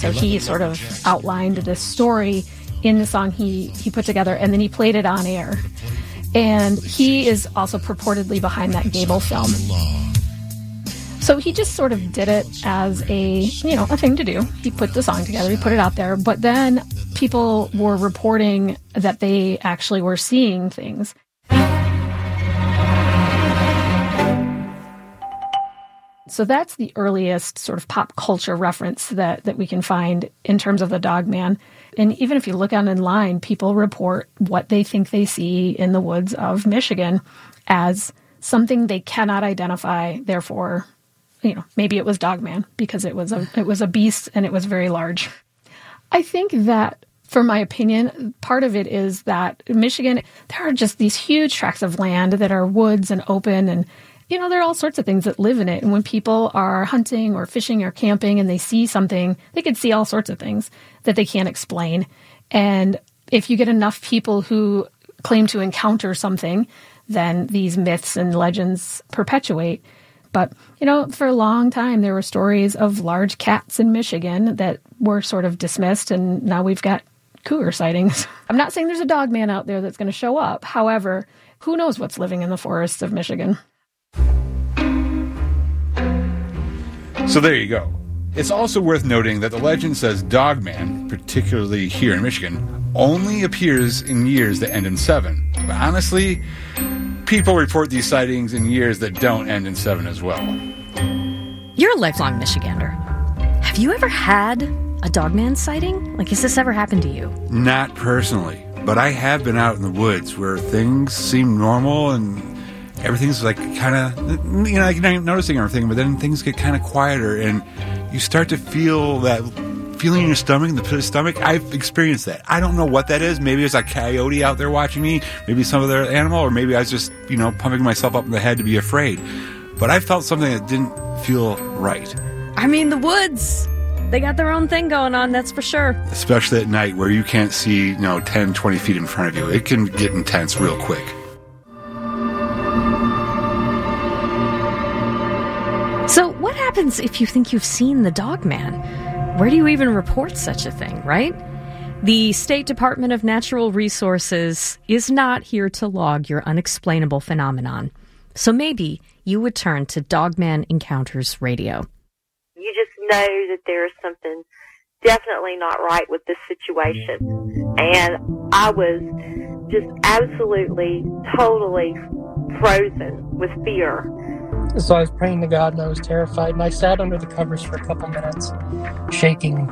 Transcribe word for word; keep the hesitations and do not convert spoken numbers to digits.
So he sort of outlined this story in the song he, he put together, and then he played it on air. And he is also purportedly behind that Gable film. So he just sort of did it as a, you know, a thing to do. He put the song together, he put it out there, but then people were reporting that they actually were seeing things. So that's the earliest sort of pop culture reference that, that we can find in terms of the Dog Man. And even if you look on online, people report what they think they see in the woods of Michigan as something they cannot identify. Therefore, you know, maybe it was Dog Man because it was a it was a beast and it was very large. I think that, for my opinion, part of it is that in Michigan, there are just these huge tracts of land that are woods and open, and you know, there are all sorts of things that live in it. And when people are hunting or fishing or camping and they see something, they could see all sorts of things that they can't explain. And if you get enough people who claim to encounter something, then these myths and legends perpetuate. But, you know, for a long time, there were stories of large cats in Michigan that were sort of dismissed, and now we've got cougar sightings. I'm not saying there's a Dog Man out there that's going to show up. However, who knows what's living in the forests of Michigan? So there you go. It's also worth noting that the legend says Dog Man, particularly here in Michigan, only appears in years that end in seven. But honestly, people report these sightings in years that don't end in seven as well. You're a lifelong Michigander. Have you ever had a Dog Man sighting? Like, has this ever happened to you? Not personally, but I have been out in the woods where things seem normal and everything's like kind of, you know, like you're not noticing everything, but then things get kind of quieter and you start to feel that feeling in your stomach, in the pit of the stomach. I've experienced that. I don't know what that is. Maybe there's a coyote out there watching me, maybe some other animal, or maybe I was just, you know, pumping myself up in the head to be afraid. But I felt something that didn't feel right. I mean, the woods, they got their own thing going on, that's for sure. Especially at night where you can't see, you know, ten, twenty feet in front of you. It can get intense real quick. So what happens if you think you've seen the Dog Man? Where do you even report such a thing, right? The State Department of Natural Resources is not here to log your unexplainable phenomenon. So maybe you would turn to Dog Man Encounters Radio. You just know that there's something definitely not right with this situation. And I was just absolutely, totally frozen with fear. So I was praying to God and I was terrified, and I sat under the covers for a couple minutes, shaking